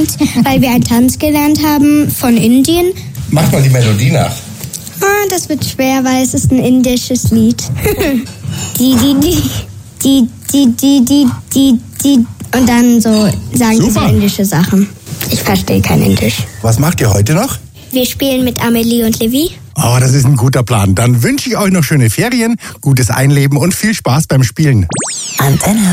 gelernt, weil wir einen Tanz gelernt haben von Indien. Mach mal die Melodie nach. Das wird schwer, weil es ist ein indisches Lied. Die. Und dann so sagen sie so indische Sachen. Ich verstehe kein Indisch. Was macht ihr heute noch? Wir spielen mit Amelie und Levi. Oh, das ist ein guter Plan. Dann wünsche ich euch noch schöne Ferien, gutes Einleben und viel Spaß beim Spielen. Antenne